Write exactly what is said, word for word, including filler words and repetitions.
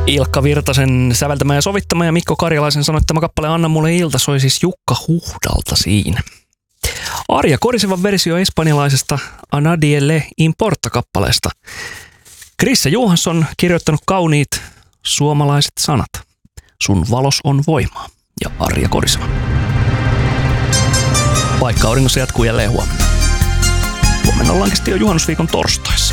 Ilkka Virtasen säveltämä ja sovittama ja Mikko Karjalaisen sanoittama kappale Anna mulle ilta soi siis Jukka Huhdalta siinä. Arja Korisevan versio espanjalaisesta A Nadie le importa-kappaleesta. Krisse Johansson kirjoittanut kauniit suomalaiset sanat. Sun valos on voimaa. Ja Arja Koriseva. Paikka auringossa jatkuu jälleen huomenna. Huomenna ollaankin jo juhannusviikon torstaissa.